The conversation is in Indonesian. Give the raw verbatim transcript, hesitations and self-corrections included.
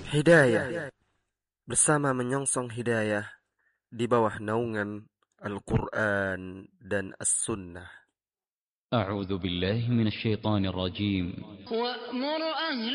Hidayah, bersama menyongsong hidayah di bawah naungan Al-Quran dan As-Sunnah. أعوذ بالله من الشيطان الرجيم وأمر أهل